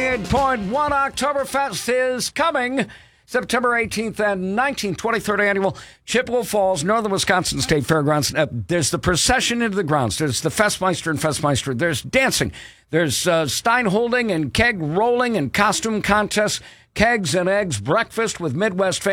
98.1 Oktoberfest is coming September 18th and 19th, 23rd annual Chippewa Falls, Northern Wisconsin State Fairgrounds. There's the procession into the grounds. There's the Festmeister and Festmeister. There's dancing. There's stein holding and keg rolling and costume contests, kegs and eggs, breakfast with Midwest